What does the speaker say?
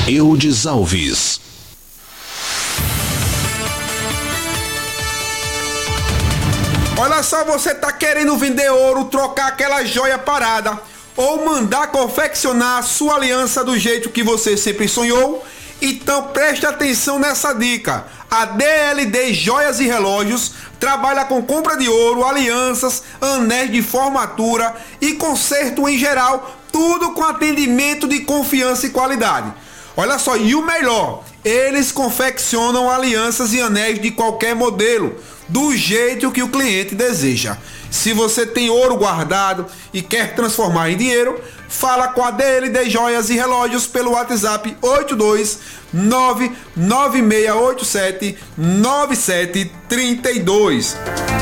Eudes Alves. Olha só, você tá querendo vender ouro, trocar aquela joia parada ou mandar confeccionar a sua aliança do jeito que você sempre sonhou? Então preste atenção nessa dica. A DLD Joias e Relógios trabalha com compra de ouro, alianças, anéis de formatura e conserto em geral, tudo com atendimento de confiança e qualidade. Olha só, e o melhor, eles confeccionam alianças e anéis de qualquer modelo, do jeito que o cliente deseja. Se você tem ouro guardado e quer transformar em dinheiro, fala com a DLD Joias e Relógios pelo WhatsApp 82996879732.